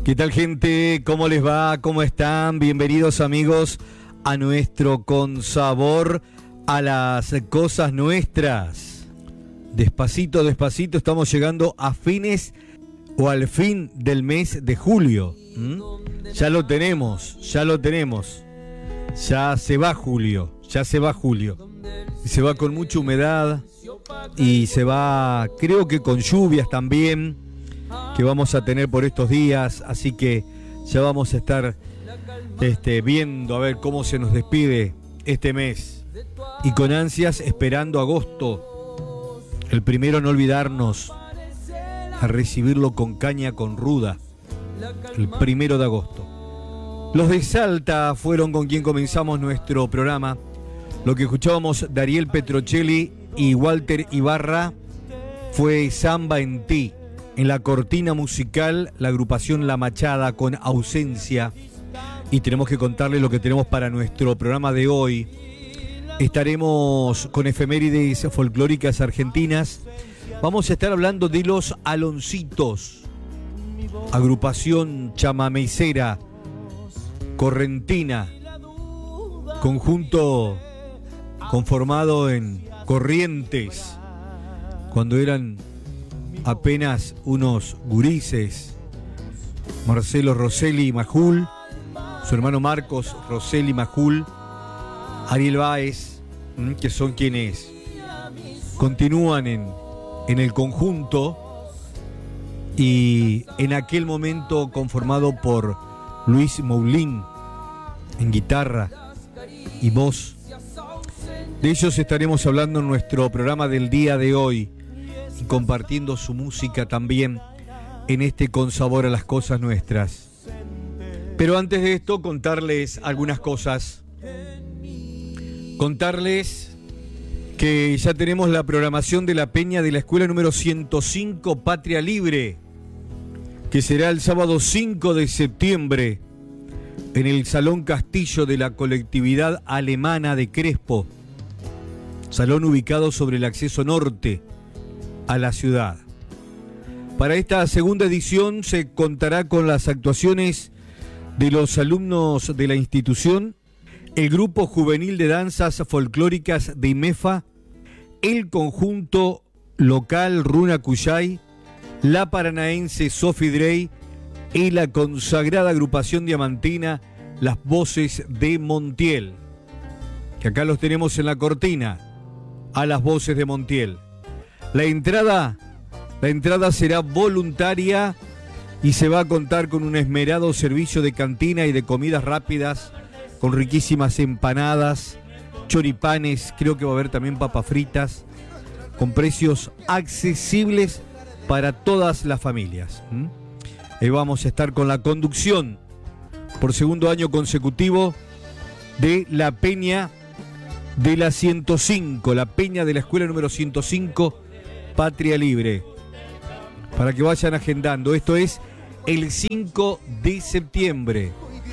¿Qué tal, gente? ¿Cómo les va? ¿Cómo están? Bienvenidos, amigos, a nuestro Con Sabor a las Cosas Nuestras. Despacito, despacito, estamos llegando a fines o al fin del mes de julio. Ya lo tenemos. Ya se va julio. Y se va con mucha humedad y se va, creo que con lluvias también, que vamos a tener por estos días, así que ya vamos a estar viendo a ver cómo se nos despide este mes y con ansias esperando agosto, el primero, no olvidarnos a recibirlo con caña con ruda, el 1 de agosto. Los de Salta fueron con quien comenzamos nuestro programa. Lo que escuchábamos, Dariel Petrocelli y Walter Ibarra, fue Samba en Ti. En la cortina musical, la agrupación La Machada con Ausencia. Y tenemos que contarles lo que tenemos para nuestro programa de hoy. Estaremos con efemérides folclóricas argentinas. Vamos a estar hablando de los Aloncitos, agrupación chamamecera correntina, conjunto conformado en Corrientes, cuando eran apenas unos gurises. Marcelo Rosselli Majul, su hermano Marcos Rosselli Majul, Ariel Báez, que son quienes continúan en el conjunto, y en aquel momento conformado por Luis Moulin en guitarra y voz. De ellos estaremos hablando en nuestro programa del día de hoy y compartiendo su música también en este Con Sabor a las Cosas Nuestras. Pero antes de esto, contarles algunas cosas. Contarles que ya tenemos la programación de la peña de la escuela número 105 Patria Libre, que será el sábado 5 de septiembre en el Salón Castillo de la colectividad alemana de Crespo, salón ubicado sobre el acceso norte a la ciudad. Para esta segunda edición se contará con las actuaciones de los alumnos de la institución, el grupo juvenil de danzas folclóricas de IMEFA, el conjunto local Runa Cuyay, la paranaense Sophie Drey y la consagrada agrupación diamantina Las Voces de Montiel, que acá los tenemos en la cortina, a Las Voces de Montiel. La entrada será voluntaria y se va a contar con un esmerado servicio de cantina y de comidas rápidas, con riquísimas empanadas, choripanes, creo que va a haber también papas fritas, con precios accesibles para todas las familias. Vamos a estar con la conducción por segundo año consecutivo de la peña de la 105, la peña de la escuela número 105 Patria Libre, para que vayan agendando. Esto es el 5 de septiembre.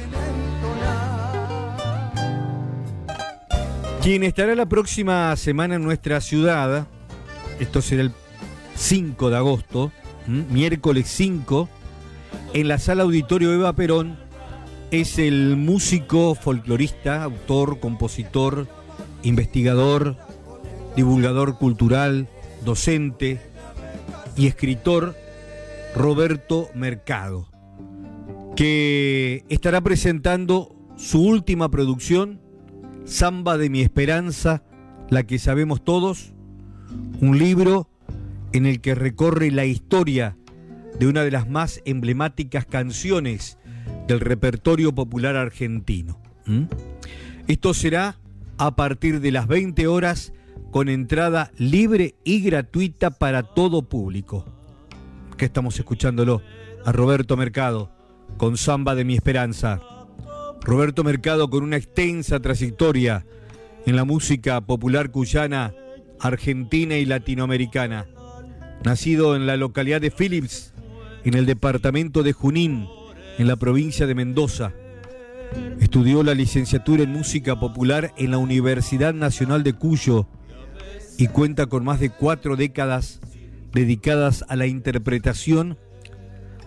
Quien estará la próxima semana en nuestra ciudad, esto será el 5 de agosto, miércoles 5, en la sala auditorio Eva Perón, es el músico, folclorista, autor, compositor, investigador, divulgador cultural, docente y escritor Roberto Mercado, que estará presentando su última producción, Samba de mi Esperanza, la que sabemos todos, un libro en el que recorre la historia de una de las más emblemáticas canciones del repertorio popular argentino. Esto será a partir de las 20 horas con entrada libre y gratuita para todo público. Que estamos escuchándolo a Roberto Mercado con Samba de mi Esperanza. Roberto Mercado, con una extensa trayectoria en la música popular cuyana, argentina y latinoamericana. Nacido en la localidad de Philips, en el departamento de Junín, en la provincia de Mendoza. Estudió la licenciatura en música popular en la Universidad Nacional de Cuyo y cuenta con más de 4 décadas dedicadas a la interpretación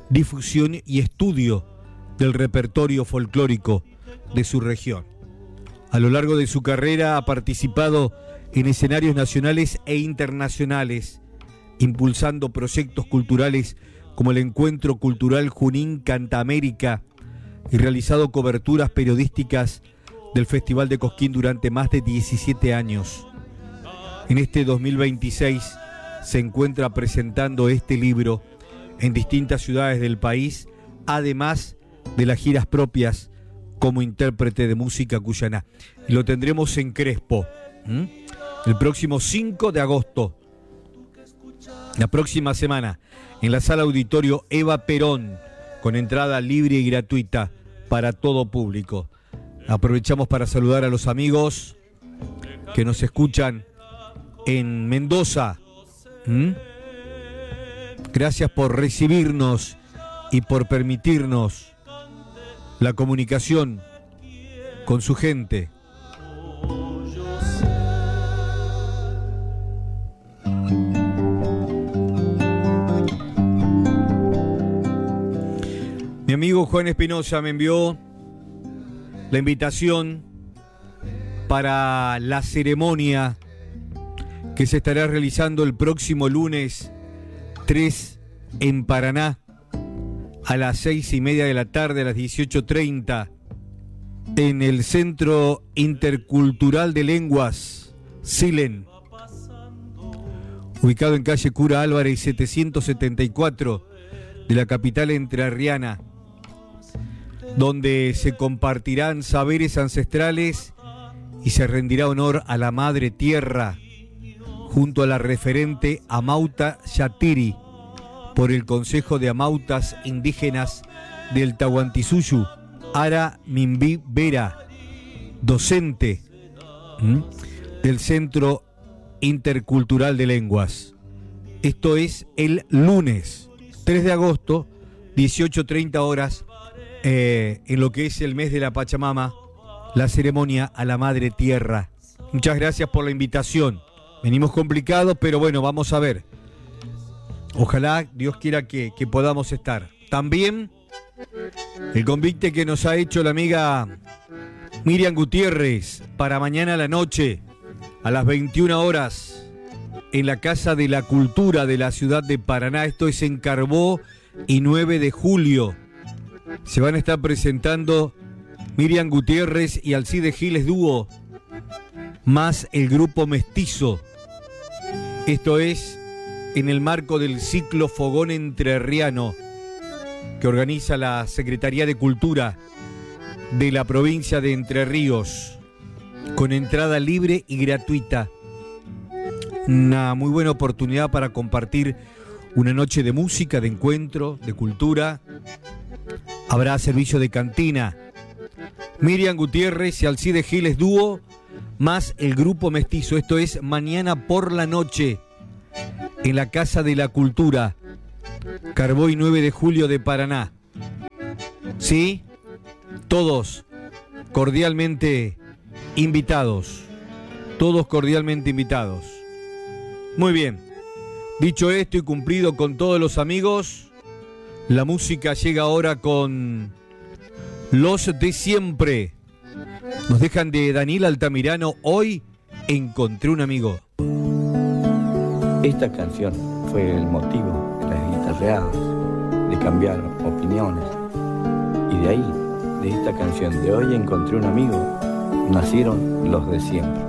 difusión y estudio del repertorio folclórico de su región. A lo largo de su carrera ha participado en escenarios nacionales e internacionales, impulsando proyectos culturales como el Encuentro Cultural Junín Canta América y realizado coberturas periodísticas del Festival de Cosquín durante más de 17 años. En este 2026 se encuentra presentando este libro en distintas ciudades del país, además de las giras propias como intérprete de música cuyana. Y lo tendremos en Crespo, el próximo 5 de agosto, la próxima semana, en la sala auditorio Eva Perón, con entrada libre y gratuita para todo público. Aprovechamos para saludar a los amigos que nos escuchan en Mendoza. Gracias por recibirnos y por permitirnos la comunicación con su gente. Mi amigo Juan Espinosa me envió la invitación para la ceremonia que se estará realizando el próximo lunes 3 en Paraná a las 6:30 de la tarde, a las 18:30, en el Centro Intercultural de Lenguas, CILEN, ubicado en calle Cura Álvarez 774 de la capital entrerriana, donde se compartirán saberes ancestrales y se rendirá honor a la Madre Tierra, junto a la referente Amauta Yatiri, por el Consejo de Amautas Indígenas del Tahuantinsuyo, Ara Mimbi Vera, docente del Centro Intercultural de Lenguas. Esto es el lunes 3 de agosto, 18:30 horas, en lo que es el mes de la Pachamama, la ceremonia a la Madre Tierra. Muchas gracias por la invitación. Venimos complicados, pero bueno, vamos a ver. Ojalá Dios quiera que podamos estar. También el convite que nos ha hecho la amiga Miriam Gutiérrez para mañana a la noche, a las 21 horas, en la Casa de la Cultura de la ciudad de Paraná. Esto es en Carbó y 9 de julio. Se van a estar presentando Miriam Gutiérrez y Alcide Giles Dúo, más el grupo Mestizo. Esto es en el marco del ciclo Fogón Entrerriano que organiza la Secretaría de Cultura de la provincia de Entre Ríos, con entrada libre y gratuita. Una muy buena oportunidad para compartir una noche de música, de encuentro, de cultura. Habrá servicio de cantina. Miriam Gutiérrez y Alcide Giles Dúo, más el grupo Mestizo. Esto es mañana por la noche, en la Casa de la Cultura, Carbó y 9 de julio de Paraná. ¿Sí? Todos cordialmente invitados. Todos cordialmente invitados. Muy bien. Dicho esto y cumplido con todos los amigos, la música llega ahora con Los de Siempre. Nos dejan de Daniel Altamirano. Hoy encontré un amigo. Esta canción fue el motivo de las guitarreadas, de cambiar opiniones. Y de ahí, de esta canción de Hoy encontré un amigo, nacieron Los de Siempre.